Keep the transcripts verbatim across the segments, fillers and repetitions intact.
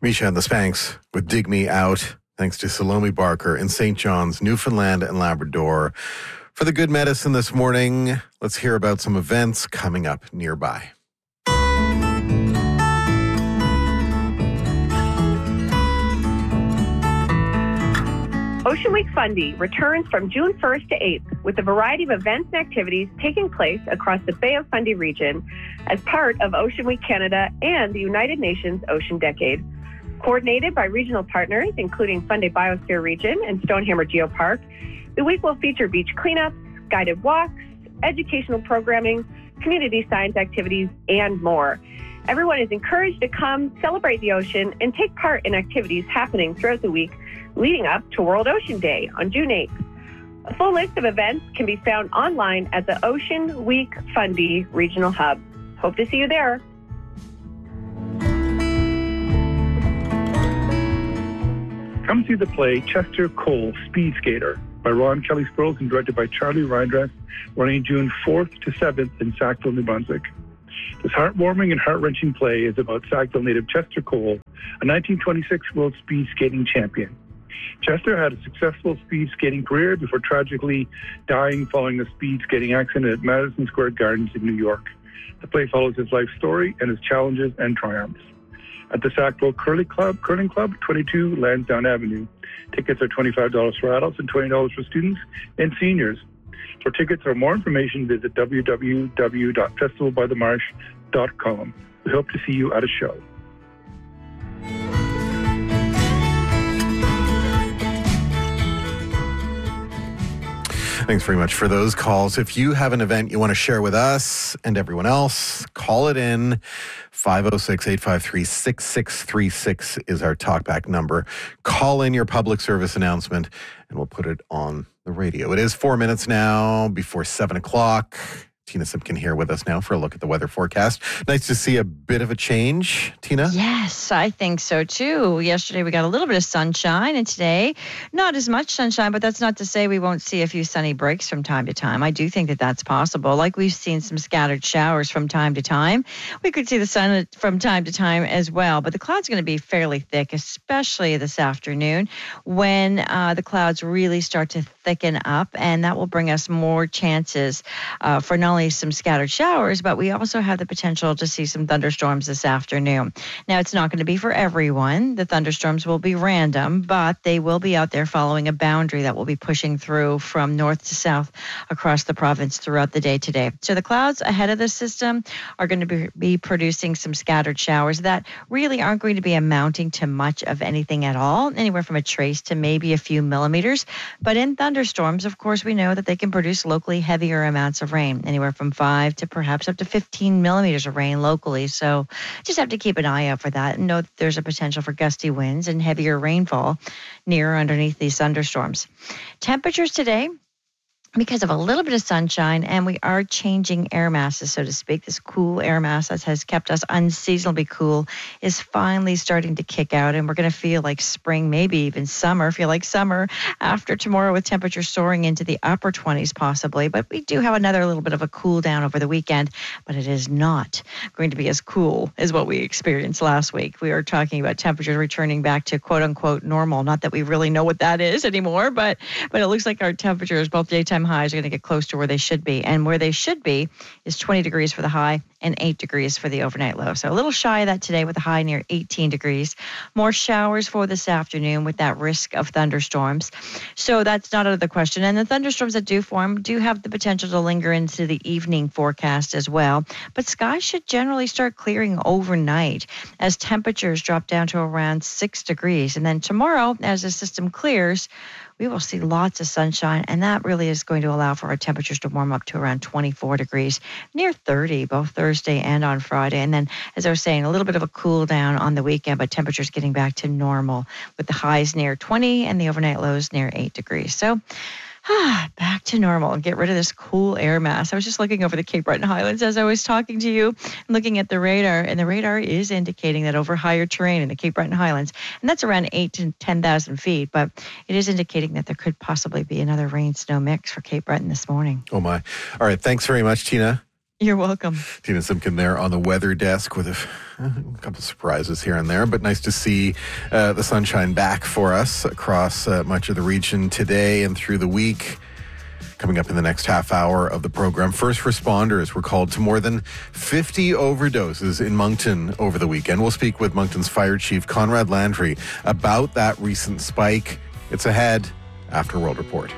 Misha and the Spanks with Dig Me Out, thanks to Salome Barker in Saint John's, Newfoundland and Labrador. For the good medicine this morning, let's hear about some events coming up nearby. Ocean Week Fundy returns from June first to eighth with a variety of events and activities taking place across the Bay of Fundy region as part of Ocean Week Canada and the United Nations Ocean Decade. Coordinated by regional partners, including Fundy Biosphere Region and Stonehammer Geopark, the week will feature beach cleanups, guided walks, educational programming, community science activities, and more. Everyone is encouraged to come celebrate the ocean and take part in activities happening throughout the week leading up to World Ocean Day on June eighth. A full list of events can be found online at the Ocean Week Fundy Regional Hub. Hope to see you there. Come see the play Chester Cole, Speed Skater by Ron Kelly Sproles and directed by Charlie Reindress, running June fourth to seventh in Sackville, New Brunswick. This heartwarming and heart-wrenching play is about Sackville native Chester Cole, a nineteen twenty-six world speed skating champion. Chester had a successful speed skating career before tragically dying following a speed skating accident at Madison Square Gardens in New York. The play follows his life story and his challenges and triumphs. At the Sackville Curling Club, Curling Club, twenty-two Lansdowne Avenue. Tickets are twenty-five dollars for adults and twenty dollars for students and seniors. For tickets or more information, visit w w w dot festival by the marsh dot com. We hope to see you at a show. Thanks very much for those calls. If you have an event you want to share with us and everyone else, call it in. five oh six, eight five three, six six three six is our talkback number. Call in your public service announcement and we'll put it on the radio. It is four minutes now before seven o'clock. Tina Simpkin here with us now for a look at the weather forecast. Nice to see a bit of a change, Tina. Yes, I think so too. Yesterday we got a little bit of sunshine, and today not as much sunshine, but that's not to say we won't see a few sunny breaks from time to time. I do think that that's possible. Like we've seen some scattered showers from time to time. We could see the sun from time to time as well, but the clouds are going to be fairly thick, especially this afternoon when uh, the clouds really start to thicken up, and that will bring us more chances uh, for not only some scattered showers, but we also have the potential to see some thunderstorms this afternoon. Now, it's not going to be for everyone. The thunderstorms will be random, but they will be out there following a boundary that will be pushing through from north to south across the province throughout the day today. So the clouds ahead of the system are going to be, be producing some scattered showers that really aren't going to be amounting to much of anything at all, anywhere from a trace to maybe a few millimeters. But in thunderstorms, of course, we know that they can produce locally heavier amounts of rain, anywhere from five to perhaps up to fifteen millimeters of rain locally. So just have to keep an eye out for that and know that there's a potential for gusty winds and heavier rainfall near or underneath these thunderstorms. Temperatures today, because of a little bit of sunshine, and we are changing air masses, so to speak. This cool air mass that has kept us unseasonably cool is finally starting to kick out, and we're going to feel like spring, maybe even summer, feel like summer after tomorrow with temperatures soaring into the upper twenties possibly. But we do have another little bit of a cool down over the weekend, but it is not going to be as cool as what we experienced last week. We are talking about temperatures returning back to quote-unquote normal. Not that we really know what that is anymore, but, but it looks like our temperatures, both daytime highs, are going to get close to where they should be. And where they should be is twenty degrees for the high and eight degrees for the overnight low. So a little shy of that today with a high near eighteen degrees. More showers for this afternoon with that risk of thunderstorms. So that's not out of the question. And the thunderstorms that do form do have the potential to linger into the evening forecast as well. But skies should generally start clearing overnight as temperatures drop down to around six degrees. And then tomorrow, as the system clears, we will see lots of sunshine, and that really is going to allow for our temperatures to warm up to around twenty-four degrees, near thirty, both Thursday and on Friday. And then, as I was saying, a little bit of a cool down on the weekend, but temperatures getting back to normal with the highs near twenty and the overnight lows near eight degrees. So, ah, back to normal and get rid of this cool air mass. I was just looking over the Cape Breton Highlands as I was talking to you, looking at the radar, and the radar is indicating that over higher terrain in the Cape Breton Highlands, and that's around eight to ten thousand feet, but it is indicating that there could possibly be another rain-snow mix for Cape Breton this morning. Oh, my. All right. Thanks very much, Tina. You're welcome. Tina Simpkin there on the weather desk with a, a couple of surprises here and there, but nice to see uh, the sunshine back for us across uh, much of the region today and through the week. Coming up in the next half hour of the program, first responders were called to more than fifty overdoses in Moncton over the weekend. We'll speak with Moncton's Fire Chief Conrad Landry about that recent spike. It's ahead after World Report.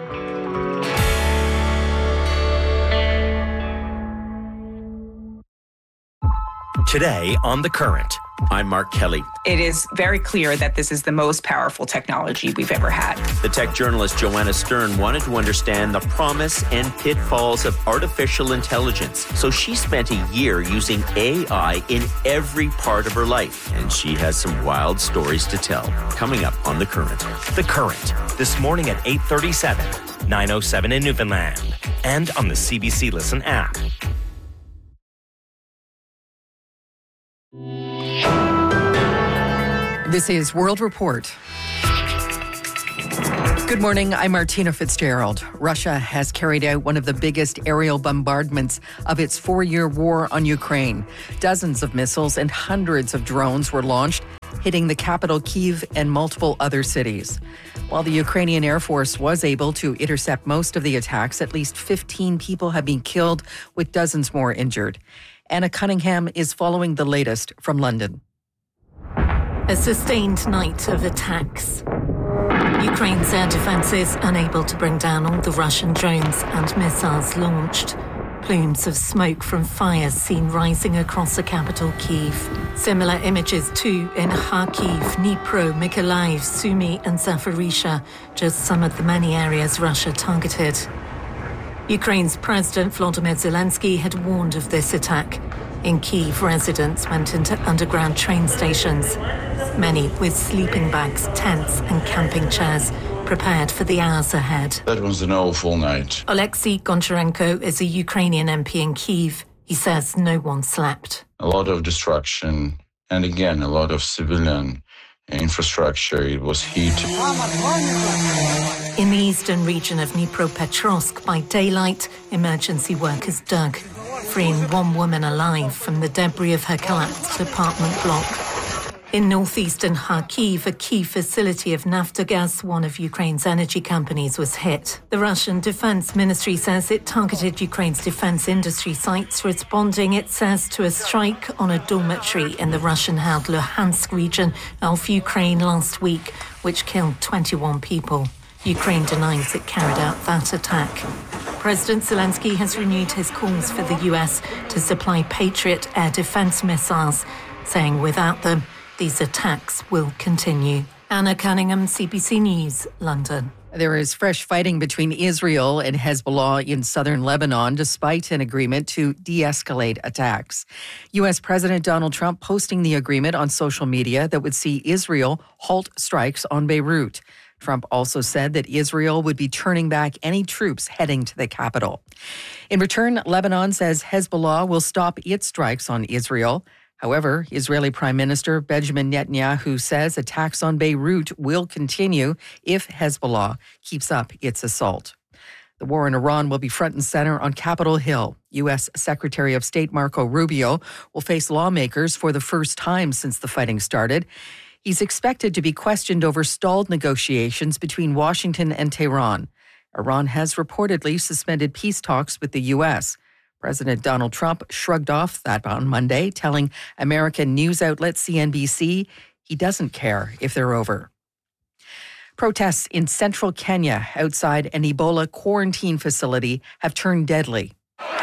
Today on The Current, I'm Mark Kelly. It is very clear that this is the most powerful technology we've ever had. The tech journalist Joanna Stern wanted to understand the promise and pitfalls of artificial intelligence. So she spent a year using A I in every part of her life. And she has some wild stories to tell. Coming up on The Current. The Current, this morning at eight thirty-seven, nine oh seven in Newfoundland. And on the C B C Listen app. This is World Report. Good morning, I'm Martina Fitzgerald. Russia has carried out one of the biggest aerial bombardments of its four-year war on Ukraine. Dozens of missiles and hundreds of drones were launched, hitting the capital Kyiv and multiple other cities. While the Ukrainian Air Force was able to intercept most of the attacks, at least fifteen people have been killed, with dozens more injured. Anna Cunningham is following the latest from London. A sustained night of attacks. Ukraine's air defences unable to bring down all the Russian drones and missiles launched. Plumes of smoke from fires seen rising across the capital, Kyiv. Similar images too in Kharkiv, Dnipro, Mykolaiv, Sumy and Zaporizhzhia, just some of the many areas Russia targeted. Ukraine's President Volodymyr Zelensky had warned of this attack. In Kyiv, residents went into underground train stations, many with sleeping bags, tents and camping chairs, prepared for the hours ahead. That was an awful night. Oleksiy Goncharenko is a Ukrainian M P in Kyiv. He says no one slept. A lot of destruction, and again, a lot of civilian infrastructure. It was heat. In the eastern region of Dnipropetrovsk, by daylight, emergency workers dug, freeing one woman alive from the debris of her collapsed apartment block. In northeastern Kharkiv, a key facility of Naftogaz, one of Ukraine's energy companies, was hit. The Russian Defense Ministry says it targeted Ukraine's defense industry sites, responding, it says, to a strike on a dormitory in the Russian-held Luhansk region of Ukraine last week, which killed twenty-one people. Ukraine denies it carried out that attack. President Zelensky has renewed his calls for the U S to supply Patriot air defense missiles, saying without them, these attacks will continue. Anna Cunningham, C B C News, London. There is fresh fighting between Israel and Hezbollah in southern Lebanon, despite an agreement to de-escalate attacks. U S President Donald Trump posting the agreement on social media that would see Israel halt strikes on Beirut. Trump also said that Israel would be turning back any troops heading to the capital. In return, Lebanon says Hezbollah will stop its strikes on Israel. However, Israeli Prime Minister Benjamin Netanyahu says attacks on Beirut will continue if Hezbollah keeps up its assault. The war in Iran will be front and center on Capitol Hill. U S Secretary of State Marco Rubio will face lawmakers for the first time since the fighting started. He's expected to be questioned over stalled negotiations between Washington and Tehran. Iran has reportedly suspended peace talks with the U S. President Donald Trump shrugged off that on Monday, telling American news outlet C N B C he doesn't care if they're over. Protests in central Kenya outside an Ebola quarantine facility have turned deadly.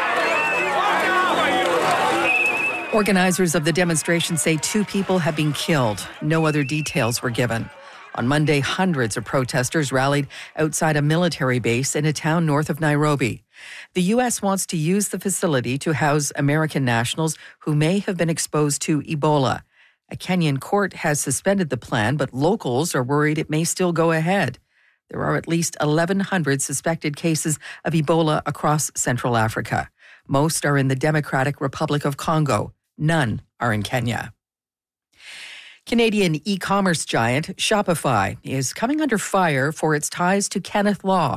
Organizers of the demonstration say two people have been killed. No other details were given. On Monday, hundreds of protesters rallied outside a military base in a town north of Nairobi. The U S wants to use the facility to house American nationals who may have been exposed to Ebola. A Kenyan court has suspended the plan, but locals are worried it may still go ahead. There are at least eleven hundred suspected cases of Ebola across Central Africa. Most are in the Democratic Republic of Congo. None are in Kenya. Canadian e-commerce giant Shopify is coming under fire for its ties to Kenneth Law.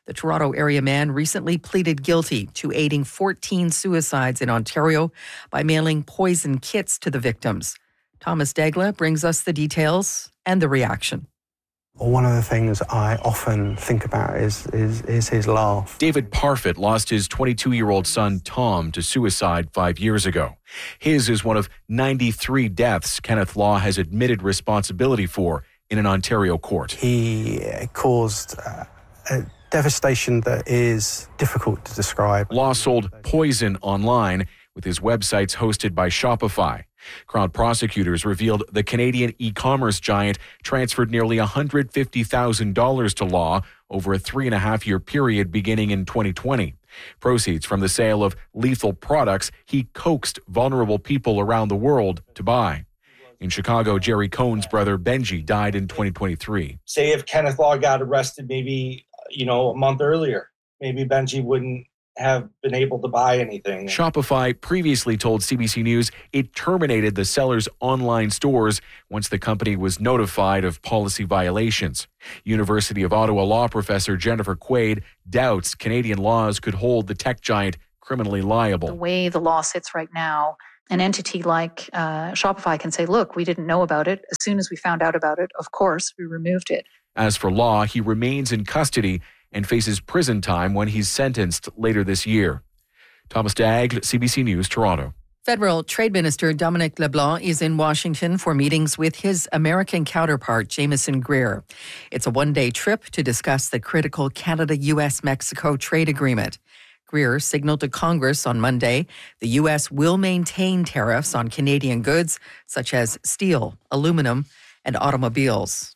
The Toronto area man recently pleaded guilty to aiding fourteen suicides in Ontario by mailing poison kits to the victims. Thomas Degla brings us the details and the reaction. One of the things I often think about is, is, is his laugh. David Parfitt lost his twenty-two-year-old son, Tom, to suicide five years ago. His is one of ninety-three deaths Kenneth Law has admitted responsibility for in an Ontario court. He caused uh, a devastation that is difficult to describe. Law sold poison online, with his websites hosted by Shopify. Crown prosecutors revealed the Canadian e-commerce giant transferred nearly one hundred fifty thousand dollars to Law over a three and a half year period beginning in twenty twenty. Proceeds from the sale of lethal products he coaxed vulnerable people around the world to buy. In Chicago, Jerry Cohn's brother Benji died in twenty twenty-three. Say if Kenneth Law got arrested maybe, you know, a month earlier, maybe Benji wouldn't have been able to buy anything. Shopify previously told C B C News it terminated the seller's online stores once the company was notified of policy violations. University of Ottawa law professor Jennifer Quaid doubts Canadian laws could hold the tech giant criminally liable. The way the law sits right now, an entity like uh, Shopify can say, look, we didn't know about it. As soon as we found out about it, of course, we removed it. As for Law, he remains in custody and faces prison time when he's sentenced later this year. Thomas Daigle, C B C News, Toronto. Federal Trade Minister Dominic LeBlanc is in Washington for meetings with his American counterpart, Jameson Greer. It's a one-day trip to discuss the critical Canada-U S Mexico trade agreement. Greer signaled to Congress on Monday the U S will maintain tariffs on Canadian goods such as steel, aluminum, and automobiles.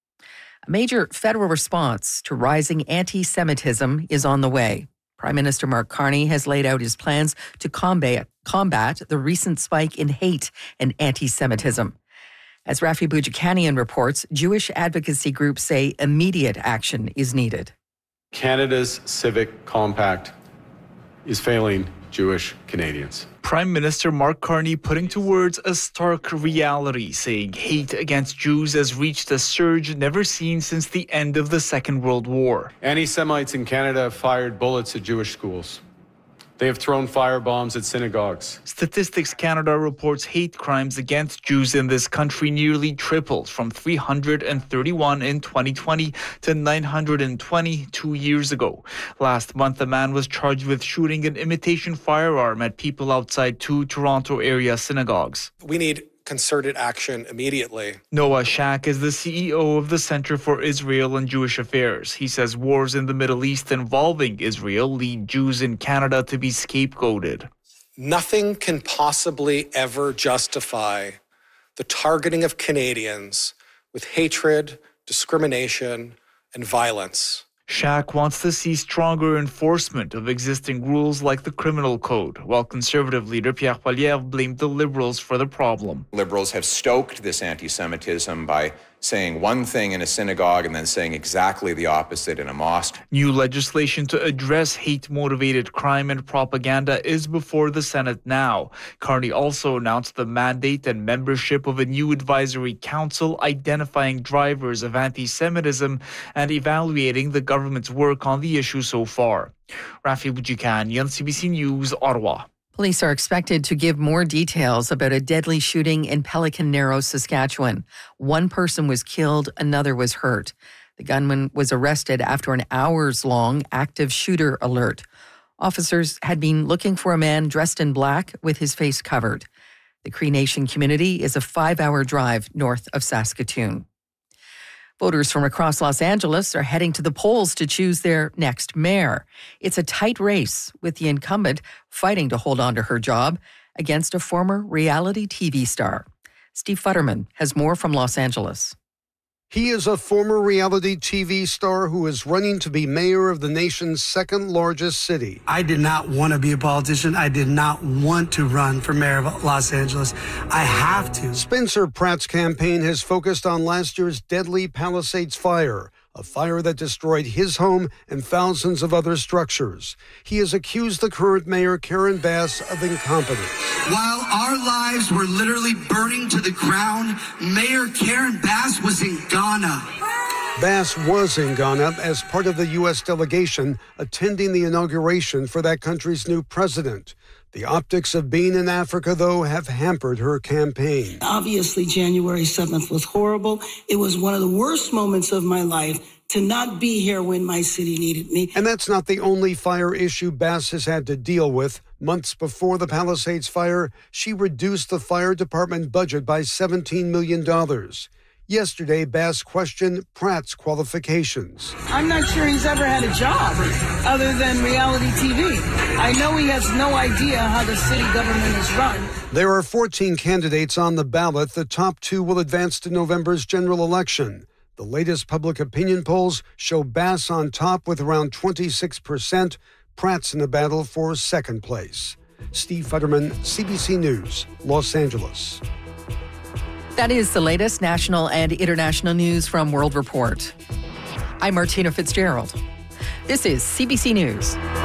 A major federal response to rising anti-Semitism is on the way. Prime Minister Mark Carney has laid out his plans to combat, combat the recent spike in hate and anti-Semitism. As Rafi Boudjikanian reports, Jewish advocacy groups say immediate action is needed. Canada's civic compact is failing Jewish Canadians. Prime Minister Mark Carney putting to words a stark reality, saying hate against Jews has reached a surge never seen since the end of the Second World War. Anti-Semites in Canada have fired bullets at Jewish schools. They have thrown firebombs at synagogues. Statistics Canada reports hate crimes against Jews in this country nearly tripled from three hundred thirty-one in twenty twenty to nine hundred twenty two years ago. Last month, a man was charged with shooting an imitation firearm at people outside two Toronto area synagogues. We need concerted action immediately. Noah Shack is the C E O of the Center for Israel and Jewish Affairs. He says wars in the Middle East involving Israel lead Jews in Canada to be scapegoated. Nothing can possibly ever justify the targeting of Canadians with hatred, discrimination, and violence. Shack wants to see stronger enforcement of existing rules like the criminal code, while Conservative leader Pierre Poilievre blamed the Liberals for the problem. Liberals have stoked this anti-Semitism by saying one thing in a synagogue and then saying exactly the opposite in a mosque. New legislation to address hate-motivated crime and propaganda is before the Senate now. Carney also announced the mandate and membership of a new advisory council identifying drivers of anti-Semitism and evaluating the government's work on the issue so far. Rafi Boudjikanian, C B C News, Ottawa. Police are expected to give more details about a deadly shooting in Pelican Narrows, Saskatchewan. One person was killed, another was hurt. The gunman was arrested after an hours-long active shooter alert. Officers had been looking for a man dressed in black with his face covered. The Cree Nation community is a five-hour drive north of Saskatoon. Voters from across Los Angeles are heading to the polls to choose their next mayor. It's a tight race, with the incumbent fighting to hold on to her job against a former reality T V star. Steve Futterman has more from Los Angeles. He is a former reality T V star who is running to be mayor of the nation's second largest city. I did not want to be a politician. I did not want to run for mayor of Los Angeles. I have to. Spencer Pratt's campaign has focused on last year's deadly Palisades fire, a fire that destroyed his home and thousands of other structures. He has accused the current mayor, Karen Bass, of incompetence. While our lives were literally burning to the ground, Mayor Karen Bass was in Ghana. Bass was in Ghana as part of the U S delegation attending the inauguration for that country's new president. The optics of being in Africa, though, have hampered her campaign. Obviously, January seventh was horrible. It was one of the worst moments of my life to not be here when my city needed me. And that's not the only fire issue Bass has had to deal with. Months before the Palisades fire, she reduced the fire department budget by seventeen million dollars. Yesterday, Bass questioned Pratt's qualifications. I'm not sure he's ever had a job other than reality T V. I know he has no idea how the city government is run. There are fourteen candidates on the ballot. The top two will advance to November's general election. The latest public opinion polls show Bass on top with around twenty-six percent. Pratt's in the battle for second place. Steve Futterman, C B C News, Los Angeles. That is the latest national and international news from World Report. I'm Martina Fitzgerald. This is C B C News.